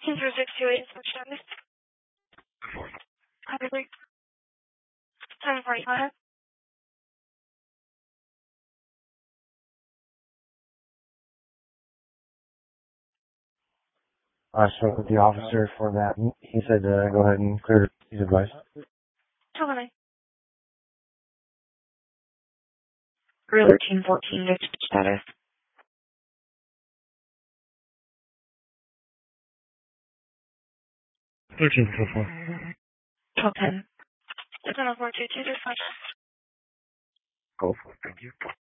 Intro 628 status. Probably 10:45. I spoke with the officer for that. He said go ahead and clear his advice. Totally. Real 1314 status. 13:04. 1210. It's on a 422 dispatch. Go for it. Thank you.